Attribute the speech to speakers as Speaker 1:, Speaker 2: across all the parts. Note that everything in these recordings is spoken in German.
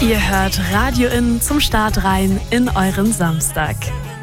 Speaker 1: Ihr hört Radio In zum Start rein in euren Samstag.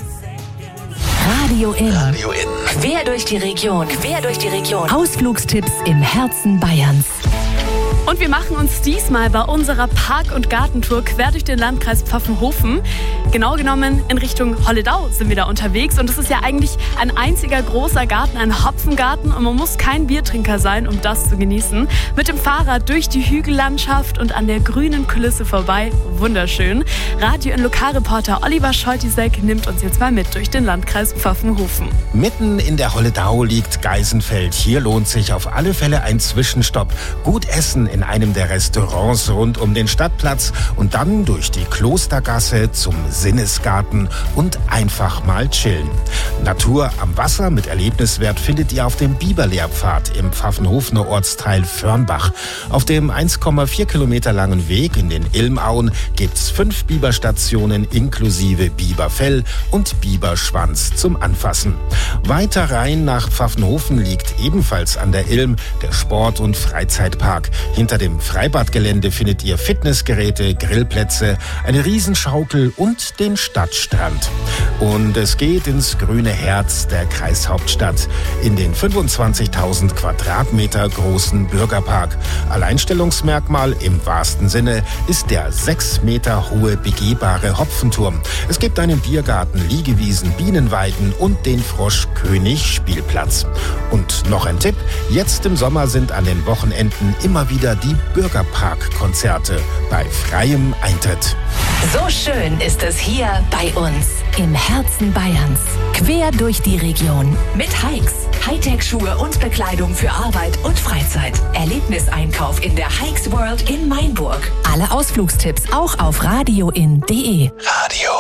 Speaker 2: Radio In.
Speaker 3: Radio In.
Speaker 2: Quer durch die Region. Ausflugstipps im Herzen Bayerns.
Speaker 1: Und wir machen uns diesmal bei unserer Park- und Gartentour quer durch den Landkreis Pfaffenhofen. Genau genommen in Richtung Holledau sind wir da unterwegs. Und das ist ja eigentlich ein einziger großer Garten, ein Hopfengarten. Und man muss kein Biertrinker sein, um das zu genießen. Mit dem Fahrrad durch die Hügellandschaft und an der grünen Kulisse vorbei. Wunderschön. Radio In Lokalreporter Oliver Scholtisek nimmt uns jetzt mal mit durch den Landkreis Pfaffenhofen.
Speaker 3: Mitten in der Holledau liegt Geisenfeld. Hier lohnt sich auf alle Fälle ein Zwischenstopp. Gut essen in einem der Restaurants rund um den Stadtplatz und dann durch die Klostergasse zum Sinnesgarten und einfach mal chillen. Natur am Wasser mit Erlebniswert findet ihr auf dem Biberlehrpfad im Pfaffenhofener Ortsteil Förnbach. Auf dem 1,4 Kilometer langen Weg in den Ilmauen gibt's 5 Biberstationen inklusive Biberfell und Biberschwanz zum Anfassen. Weiter rein nach Pfaffenhofen liegt ebenfalls an der Ilm der Sport- und Freizeitpark. Hinter dem Freibadgelände findet ihr Fitnessgeräte, Grillplätze, eine Riesenschaukel und den Stadtstrand. Und es geht ins grüne Herz der Kreishauptstadt, in den 25.000 Quadratmeter großen Bürgerpark. Alleinstellungsmerkmal im wahrsten Sinne ist der 6 Meter hohe begehbare Hopfenturm. Es gibt einen Biergarten, Liegewiesen, Bienenweiden und den Froschkönig-Spielplatz. Und noch ein Tipp, jetzt im Sommer sind an den Wochenenden immer wieder die Bürgerpark-Konzerte bei freiem Eintritt.
Speaker 2: So schön ist es hier bei uns im Herzen Bayerns. Quer durch die Region. Mit Hikes, Hightech-Schuhe und Bekleidung für Arbeit und Freizeit. Erlebniseinkauf in der Hikes World in Mainburg. Alle Ausflugstipps auch auf radioin.de.